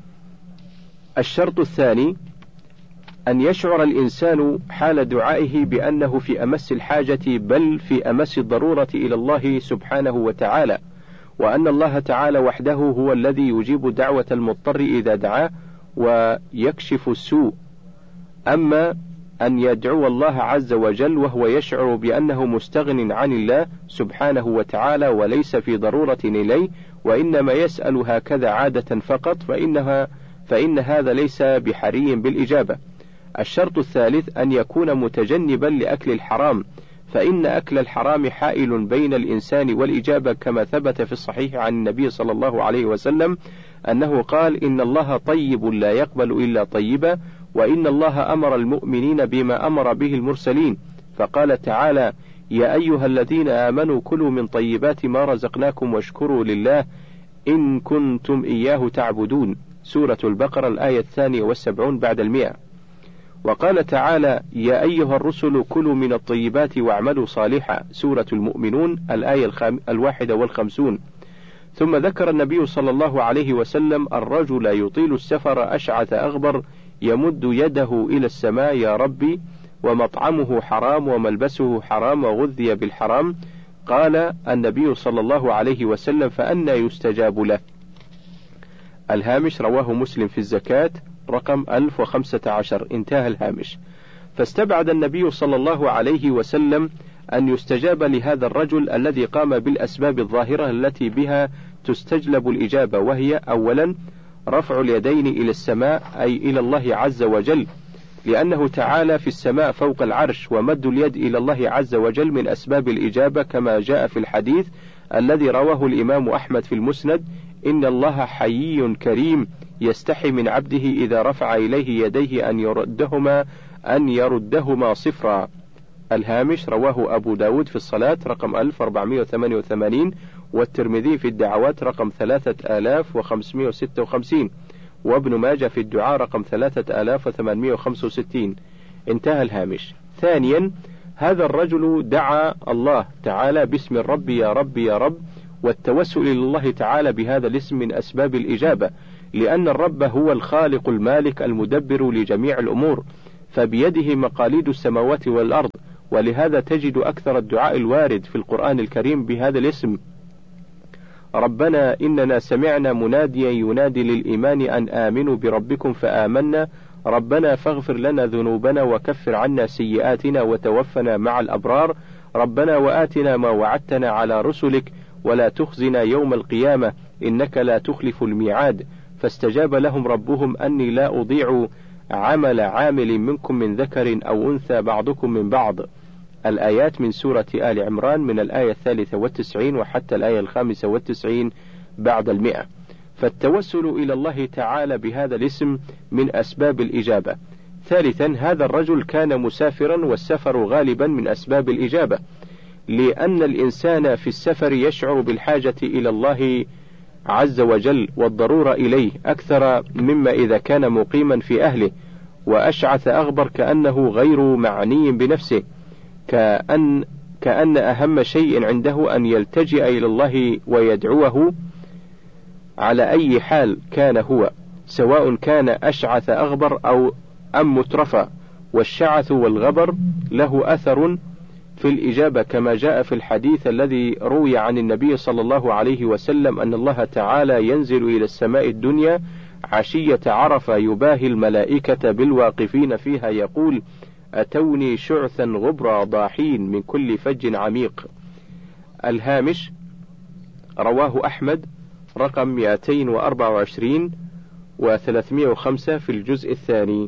الشرط الثاني أن يشعر الإنسان حال دعائه بأنه في أمس الحاجة بل في أمس الضرورة إلى الله سبحانه وتعالى، وأن الله تعالى وحده هو الذي يجيب دعوة المضطر إذا دعاه ويكشف السوء. أما أن يدعو الله عز وجل وهو يشعر بأنه مستغن عن الله سبحانه وتعالى وليس في ضرورة إليه، وإنما يسأل هكذا عادة فقط، فإنها فإن هذا ليس بحري بالإجابة. الشرط الثالث أن يكون متجنبا لأكل الحرام، فإن أكل الحرام حائل بين الإنسان والإجابة، كما ثبت في الصحيح عن النبي صلى الله عليه وسلم أنه قال: إن الله طيب لا يقبل إلا طيبا، وإن الله أمر المؤمنين بما أمر به المرسلين، فقال تعالى: يا أيها الذين آمنوا كلوا من طيبات ما رزقناكم واشكروا لله إن كنتم إياه تعبدون. سورة البقرة الآية الثانية والسبعون بعد المئة. وقال تعالى: يا أيها الرسل كلوا من الطيبات واعملوا صالحا. سورة المؤمنون الآية الخام... الواحدة والخمسون. ثم ذكر النبي صلى الله عليه وسلم الرجل يطيل السفر أشعث أغبر يمد يده إلى السماء: يا ربي، ومطعمه حرام وملبسه حرام وغذي بالحرام. قال النبي صلى الله عليه وسلم: فأنى يستجاب له. الهامش: رواه مسلم في الزكاة رقم ألف وخمسة عشر. انتهى الهامش. فاستبعد النبي صلى الله عليه وسلم أن يستجاب لهذا الرجل الذي قام بالأسباب الظاهرة التي بها تستجلب الإجابة، وهي: أولا رفع اليدين إلى السماء أي إلى الله عز وجل، لأنه تعالى في السماء فوق العرش، ومد اليد إلى الله عز وجل من أسباب الإجابة، كما جاء في الحديث الذي رواه الإمام أحمد في المسند: إن الله حيي كريم يستحي من عبده إذا رفع إليه يديه أن يردهما أن يردهما صفرا. الهامش: رواه أبو داود في الصلاة رقم ألف وأربعمائة وثمانية وثمانين، والترمذي في الدعوات رقم ثلاثة آلاف وخمسمائة وستة وخمسين، وابن ماجه في الدعاء رقم ثلاثة آلاف وثمانمائة وخمسة وستين. انتهى الهامش. ثانيا، هذا الرجل دعا الله تعالى باسم الرب يا رب يا رب، والتوسل إلى الله تعالى بهذا الاسم من أسباب الإجابة، لأن الرب هو الخالق المالك المدبر لجميع الأمور، فبيده مقاليد السماوات والأرض، ولهذا تجد أكثر الدعاء الوارد في القرآن الكريم بهذا الاسم. ربنا إننا سمعنا مناديا ينادي للإيمان أن آمنوا بربكم فآمنا، ربنا فاغفر لنا ذنوبنا وكفر عنا سيئاتنا وتوفنا مع الأبرار، ربنا وآتنا ما وعدتنا على رسلك ولا تخزنا يوم القيامة إنك لا تخلف الميعاد. فاستجاب لهم ربهم أني لا أضيع عمل عامل منكم من ذكر أو أنثى بعضكم من بعض. الآيات من سورة آل عمران من الآية الثالثة والتسعين وحتى الآية الخامسة والتسعين بعد المئة. فالتوسل إلى الله تعالى بهذا الاسم من أسباب الإجابة. ثالثا، هذا الرجل كان مسافرا، والسفر غالبا من أسباب الإجابة، لأن الإنسان في السفر يشعر بالحاجة إلى الله عز وجل والضرورة إليه أكثر مما إذا كان مقيما في أهله، وأشعث أغبر كأنه غير معني بنفسه، كأن كأن أهم شيء عنده أن يلتجئ إلى الله ويدعوه على أي حال كان هو، سواء كان أشعث أغبر أو أم مترفى. والشعث والغبر له أثر في الإجابة، كما جاء في الحديث الذي روي عن النبي صلى الله عليه وسلم أن الله تعالى ينزل إلى السماء الدنيا عشية عرفة يباهي الملائكة بالواقفين فيها يقول: أتوني شعثا غبرا ضاحين من كل فج عميق. الهامش رواه أحمد رقم مئتين وأربعة وعشرين وثلاثمئة وخمسة في الجزء الثاني.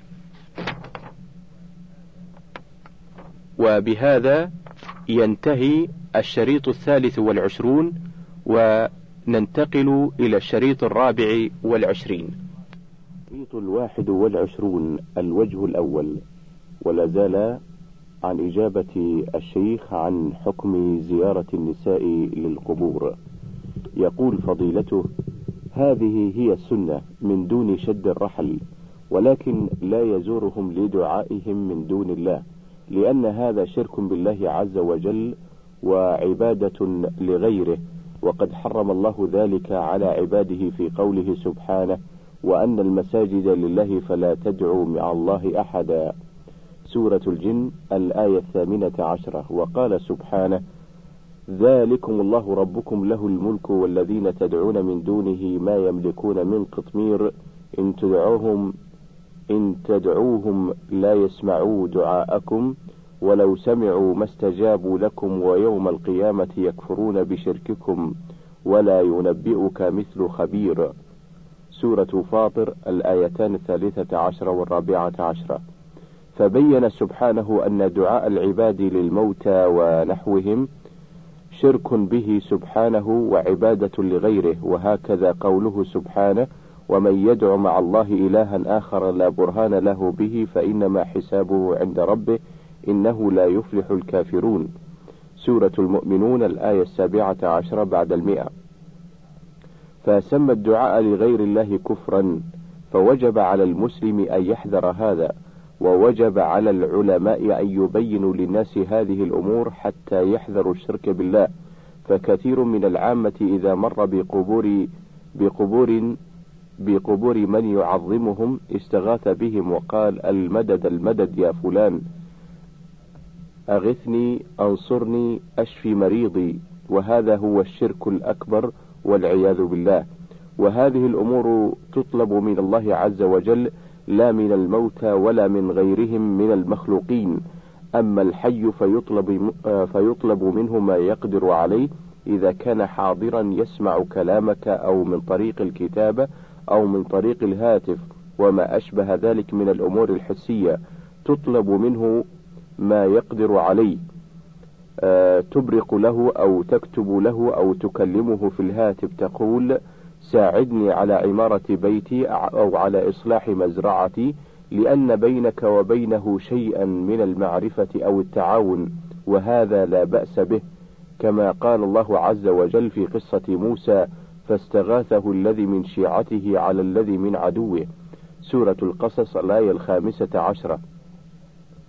وبهذا ينتهي الشريط الثالث والعشرون، وننتقل إلى الشريط الرابع والعشرين. الشريط الواحد والعشرون، الوجه الأول، ولا زال عن إجابة الشيخ عن حكم زيارة النساء للقبور. يقول فضيلته: هذه هي السنة من دون شد الرحل، ولكن لا يزورهم لدعائهم من دون الله، لأن هذا شرك بالله عز وجل وعبادة لغيره، وقد حرم الله ذلك على عباده في قوله سبحانه: وأن المساجد لله فلا تدعوا مع الله أحدا، سورة الجن الآية الثامنة عشرة. وقال سبحانه: ذلكم الله ربكم له الملك والذين تدعون من دونه ما يملكون من قطمير إن تدعوهم إن تدعوهم لا يسمعوا دعاءكم ولو سمعوا ما استجابوا لكم ويوم القيامة يكفرون بشرككم ولا ينبئك مثل خبير، سورة فاطر الآيتان الثالثة عشرة والرابعة عشرة. فبين سبحانه أن دعاء العباد للموتى ونحوهم شرك به سبحانه وعبادة لغيره، وهكذا قوله سبحانه: ومن يدع مع الله إلها آخر لا برهان له به فإنما حسابه عند ربه إنه لا يفلح الكافرون، سورة المؤمنون الآية السابعة عشرة بعد المئة. فسمى الدعاء لغير الله كفرا، فوجب على المسلم أن يحذر هذا، ووجب على العلماء أن يبينوا للناس هذه الأمور حتى يحذروا الشرك بالله. فكثير من العامة إذا مر بقبور بقبور بقبور من يعظمهم استغاث بهم وقال: المدد المدد يا فلان، أغثني أنصرني أشفي مريضي، وهذا هو الشرك الأكبر والعياذ بالله. وهذه الأمور تطلب من الله عز وجل لا من الموتى ولا من غيرهم من المخلوقين. أما الحي فيطلب, فيطلب منه ما يقدر عليه إذا كان حاضرا يسمع كلامك أو من طريق الكتابة أو من طريق الهاتف وما أشبه ذلك من الأمور الحسية، تطلب منه ما يقدر عليه، أه تبرق له أو تكتب له أو تكلمه في الهاتف تقول: ساعدني على عمارة بيتي أو على إصلاح مزرعتي، لأن بينك وبينه شيئا من المعرفة أو التعاون، وهذا لا بأس به، كما قال الله عز وجل في قصة موسى: فاستغاثه الذي من شيعته على الذي من عدوه، سورة القصص الآية الخامسة عشرة.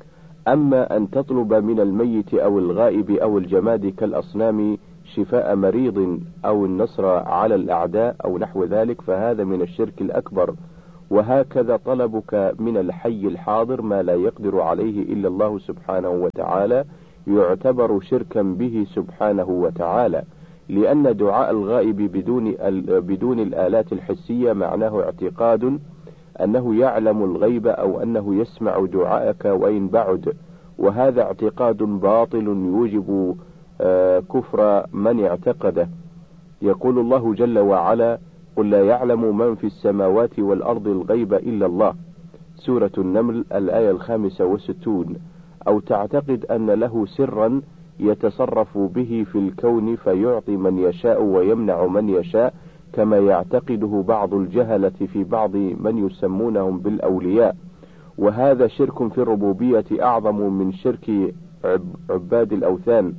أما أن تطلب من الميت أو الغائب أو الجماد كالأصنام شفاء مريض أو النصر على الأعداء أو نحو ذلك فهذا من الشرك الأكبر. وهكذا طلبك من الحي الحاضر ما لا يقدر عليه إلا الله سبحانه وتعالى يعتبر شركا به سبحانه وتعالى، لأن دعاء الغائب بدون بدون الآلات الحسية معناه اعتقاد أنه يعلم الغيب أو أنه يسمع دعاءك وإن بعد، وهذا اعتقاد باطل يوجب كفر من اعتقده. يقول الله جل وعلا: قل لا يعلم من في السماوات والأرض الغيب إلا الله، سورة النمل الآية الخامسة والستون. أو تعتقد أن له سرا يتصرف به في الكون فيعطي من يشاء ويمنع من يشاء، كما يعتقده بعض الجهلة في بعض من يسمونهم بالأولياء، وهذا شرك في الربوبية أعظم من شرك عباد الأوثان.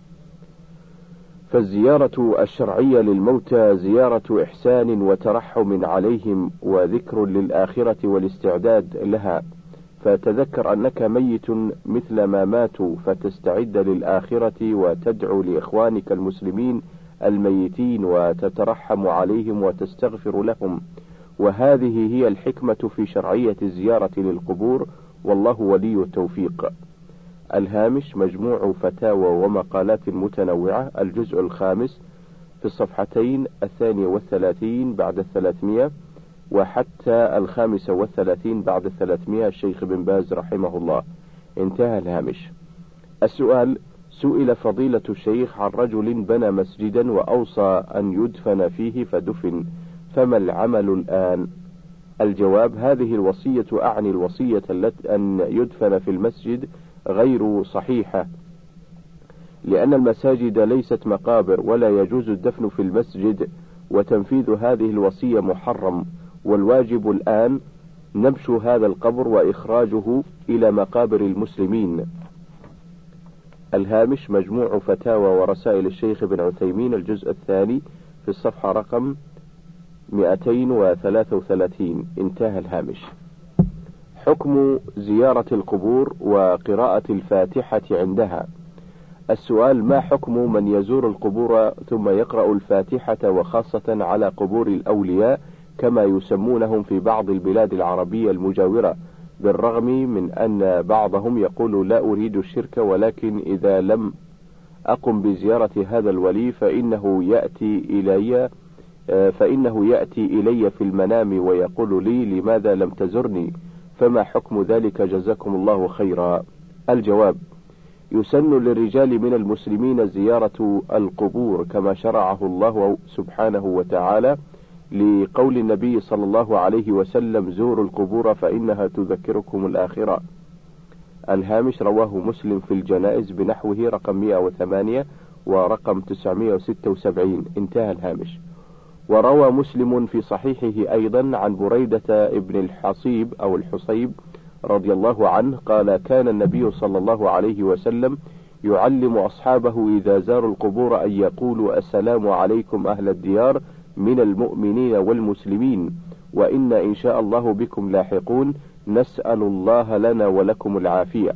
فالزيارة الشرعية للموتى زيارة إحسان وترحم عليهم وذكر للآخرة والاستعداد لها، فتذكر أنك ميت مثل ما ماتوا فتستعد للآخرة وتدعو لإخوانك المسلمين الميتين وتترحم عليهم وتستغفر لهم، وهذه هي الحكمة في شرعية الزيارة للقبور، والله ولي التوفيق. الهامش مجموع فتاوى ومقالات متنوعة، الجزء الخامس، في الصفحتين الثانية والثلاثين بعد الثلاثمائة وحتى الخامسة والثلاثين بعد الثلاثمائة، الشيخ بن باز رحمه الله. انتهى الهامش. السؤال: سئل فضيلة الشيخ عن رجل بنى مسجدا وأوصى أن يدفن فيه فدفن، فما العمل الآن؟ الجواب: هذه الوصية أعني الوصية التي أن يدفن في المسجد غير صحيحة، لأن المساجد ليست مقابر ولا يجوز الدفن في المسجد، وتنفيذ هذه الوصية محرم، والواجب الآن نبش هذا القبر وإخراجه إلى مقابر المسلمين. الهامش مجموع فتاوى ورسائل الشيخ ابن عثيمين، الجزء الثاني، في الصفحة رقم مئتين وثلاثة وثلاثين. انتهى الهامش. حكم زيارة القبور وقراءة الفاتحة عندها. السؤال: ما حكم من يزور القبور ثم يقرأ الفاتحة، وخاصة على قبور الأولياء كما يسمونهم في بعض البلاد العربية المجاورة، بالرغم من أن بعضهم يقول لا أريد الشرك، ولكن إذا لم أقم بزيارة هذا الولي فإنه يأتي إلي فإنه يأتي إلي في المنام ويقول لي لماذا لم تزرني، فما حكم ذلك جزاكم الله خيرا؟ الجواب: يسن للرجال من المسلمين زيارة القبور كما شرعه الله سبحانه وتعالى، لقول النبي صلى الله عليه وسلم: زوروا القبور فإنها تذكركم الآخرة. الهامش رواه مسلم في الجنائز بنحوه رقم مئة وثمانية ورقم تسعمائة وستة وسبعين. انتهى الهامش. وروى مسلم في صحيحه أيضا عن بريدة ابن الحصيب أو الحصيب رضي الله عنه قال: كان النبي صلى الله عليه وسلم يعلم أصحابه إذا زاروا القبور أن يقولوا: السلام عليكم أهل الديار من المؤمنين والمسلمين، وإنا إن شاء الله بكم لاحقون، نسأل الله لنا ولكم العافية.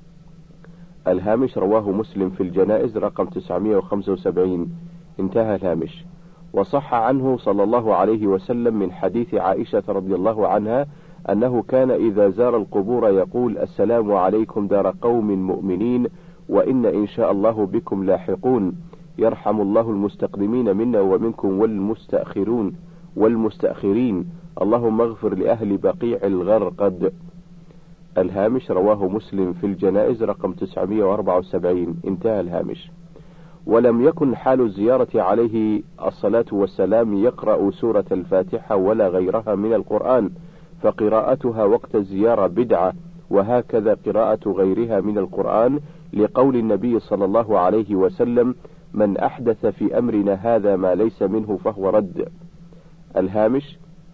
الهامش رواه مسلم في الجنائز رقم تسعمائة وخمسة وسبعين. انتهى الهامش. وصح عنه صلى الله عليه وسلم من حديث عائشة رضي الله عنها أنه كان إذا زار القبور يقول: السلام عليكم دار قوم مؤمنين، وإن إن شاء الله بكم لاحقون، يرحم الله المستقدمين منا ومنكم والمستأخرون والمستأخرين، اللهم اغفر لأهل بقيع الغرقد. الهامش رواه مسلم في الجنائز رقم تسعمائة وأربعة وسبعين. انتهى الهامش. ولم يكن حال الزيارة عليه الصلاة والسلام يقرأ سورة الفاتحة ولا غيرها من القرآن، فقراءتها وقت الزيارة بدعة، وهكذا قراءة غيرها من القرآن، لقول النبي صلى الله عليه وسلم: من أحدث في أمرنا هذا ما ليس منه فهو رد. الهامش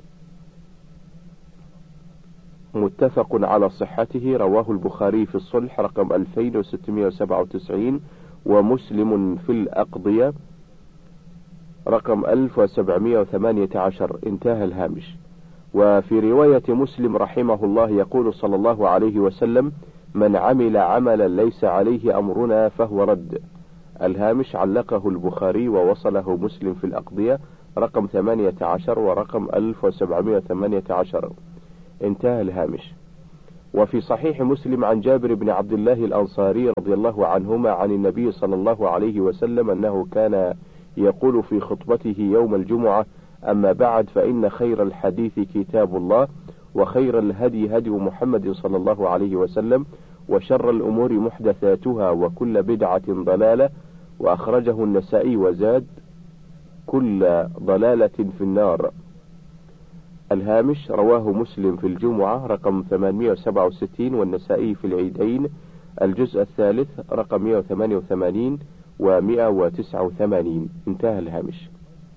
متفق على صحته، رواه البخاري في الصلح رقم ألفين وستمائة وسبعة وتسعين، ومسلم في الأقضية رقم ألف وسبعمائة وثمانية عشر. انتهى الهامش. وفي رواية مسلم رحمه الله يقول صلى الله عليه وسلم: من عمل عملا ليس عليه أمرنا فهو رد. الهامش علقه البخاري ووصله مسلم في الأقضية رقم ثمانية عشر ورقم ألف وسبعمائة وثمانية عشر. انتهى الهامش. وفي صحيح مسلم عن جابر بن عبد الله الأنصاري رضي الله عنهما عن النبي صلى الله عليه وسلم أنه كان يقول في خطبته يوم الجمعة: أما بعد، فإن خير الحديث كتاب الله، وخير الهدي هدي محمد صلى الله عليه وسلم، وشر الأمور محدثاتها، وكل بدعة ضلالة. وأخرجه النسائي وزاد: كل ضلالة في النار. الهامش رواه مسلم في الجمعة رقم ثمانمائة وسبعة وستين، والنسائي في العيدين الجزء الثالث رقم مائة وثمانية وثمانين ومائة وتسعة وثمانين. انتهى الهامش.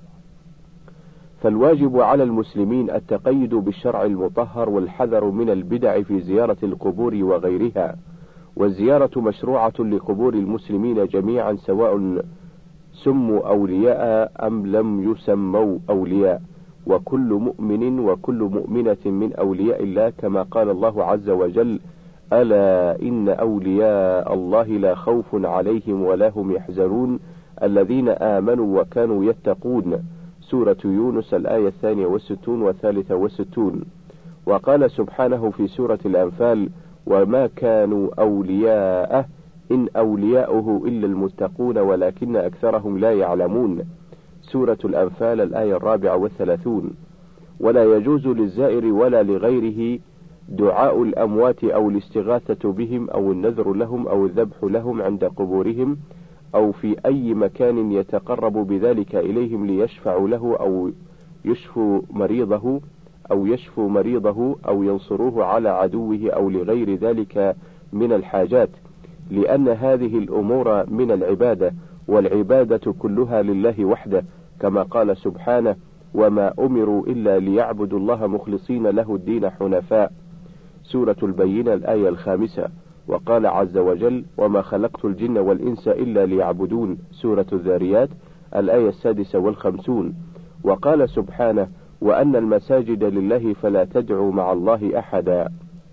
فالواجب على المسلمين التقيد بالشرع المطهر والحذر من البدع في زيارة القبور وغيرها، والزيارة مشروعة لقبور المسلمين جميعا سواء سموا أولياء أم لم يسموا أولياء، وكل مؤمن وكل مؤمنة من أولياء الله، كما قال الله عز وجل: ألا إن أولياء الله لا خوف عليهم ولا هم يحزنون الذين آمنوا وكانوا يتقون. سورة يونس الآية الثانية والستون والثالثة والستون. وقال سبحانه في سورة الأنفال: وما كانوا أولياءه إن أولياؤه إلا المتقون ولكن أكثرهم لا يعلمون. سورة الأنفال الآية الرابعة والثلاثون. ولا يجوز للزائر ولا لغيره دعاء الأموات أو الاستغاثة بهم أو النذر لهم أو الذبح لهم عند قبورهم أو في أي مكان يتقرب بذلك إليهم ليشفعوا له أو يشفوا مريضه أو يشفوا مريضه أو ينصروه على عدوه أو لغير ذلك من الحاجات، لأن هذه الأمور من العبادة، والعبادة كلها لله وحده، كما قال سبحانه: وما أمروا إلا ليعبدوا الله مخلصين له الدين حنفاء. سورة البينة الآية الخامسة. وقال عز وجل: وما خلقت الجن والإنس إلا ليعبدون. سورة الذاريات الآية السادسة والخمسون. وقال سبحانه: وأن المساجد لله فلا تدعوا مع الله أحدا.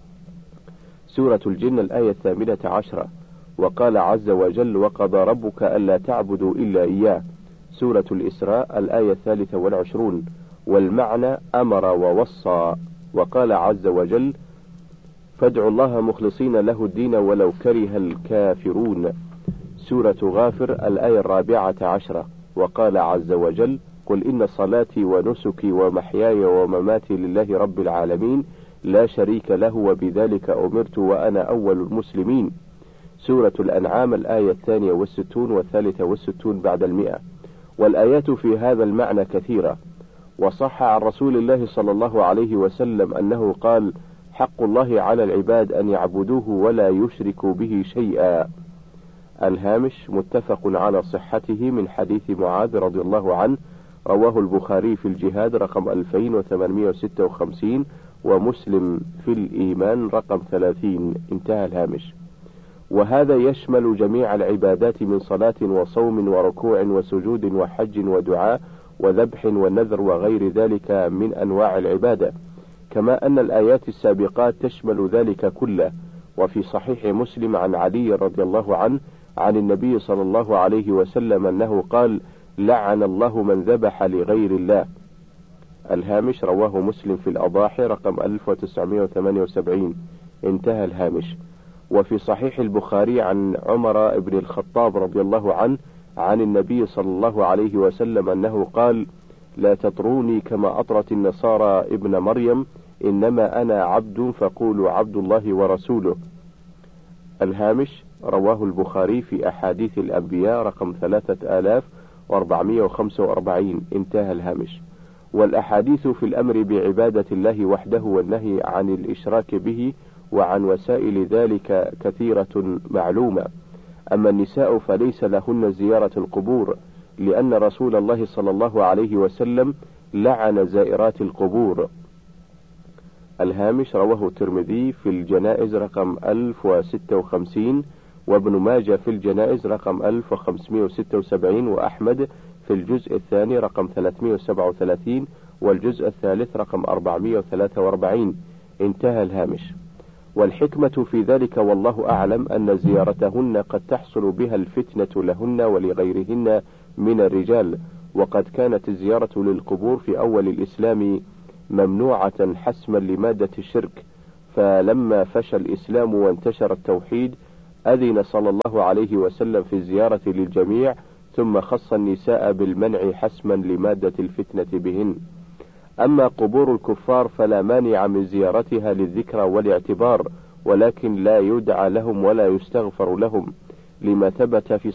سورة الجن الآية الثامنة عشرة. وقال عز وجل: وقضى ربك ألا تعبدوا إلا إياه. سورة الإسراء الآية الثالثة والعشرون. والمعنى أمر ووصى. وقال عز وجل: فادعوا الله مخلصين له الدين ولو كره الكافرون. سورة غافر الآية الرابعة عشرة. وقال عز وجل: قل إن صلاتي ونسكي ومحياي ومماتي لله رب العالمين لا شريك له وبذلك أمرت وأنا أول المسلمين. سورة الأنعام الآية الثانية والستون والثالثة والستون بعد المئة. والآيات في هذا المعنى كثيرة. وصح عن رسول الله صلى الله عليه وسلم أنه قال: حق الله على العباد أن يعبدوه ولا يشركوا به شيئا. الهامش متفق على صحته من حديث معاذ رضي الله عنه، رواه البخاري في الجهاد رقم ألفين وثمانمائة وستة وخمسين، ومسلم في الإيمان رقم ثلاثين. انتهى الهامش. وهذا يشمل جميع العبادات من صلاة وصوم وركوع وسجود وحج ودعاء وذبح ونذر وغير ذلك من أنواع العبادة، كما أن الآيات السابقات تشمل ذلك كله. وفي صحيح مسلم عن علي رضي الله عنه عن النبي صلى الله عليه وسلم أنه قال: لعن الله من ذبح لغير الله. الهامش رواه مسلم في الأضاحي رقم ألف وتسعمائة وثمانية وسبعين. انتهى الهامش. وفي صحيح البخاري عن عمر بن الخطاب رضي الله عنه عن النبي صلى الله عليه وسلم أنه قال: لا تطروني كما أطرت النصارى ابن مريم، إنما أنا عبد فقولوا عبد الله ورسوله. الهامش رواه البخاري في أحاديث الأنبياء رقم ثلاثة آلاف وأربعمائة وخمسة وأربعين. انتهى الهامش. والأحاديث في الأمر بعبادة الله وحده والنهي عن الإشراك به وعن وسائل ذلك كثيرة معلومة. أما النساء فليس لهن زيارة القبور، لأن رسول الله صلى الله عليه وسلم لعن زائرات القبور. الهامش رواه الترمذي في الجنائز رقم ألف وستة وخمسين، وابن ماجه في الجنائز رقم ألف وخمسمائة وستة وسبعين، وأحمد في الجزء الثاني رقم ثلاثمائة وسبعة وثلاثين، والجزء الثالث رقم أربعمائة وثلاثة وأربعين. انتهى الهامش. والحكمة في ذلك والله أعلم أن زيارتهن قد تحصل بها الفتنة لهن ولغيرهن من الرجال، وقد كانت الزيارة للقبور في أول الإسلام ممنوعة حسما لمادة الشرك، فلما فشى الإسلام وانتشر التوحيد أذن صلى الله عليه وسلم في الزيارة للجميع، ثم خص النساء بالمنع حسما لمادة الفتنة بهن. أما قبور الكفار فلا مانع من زيارتها للذكرى والاعتبار، ولكن لا يدعى لهم ولا يستغفر لهم، لما ثبت في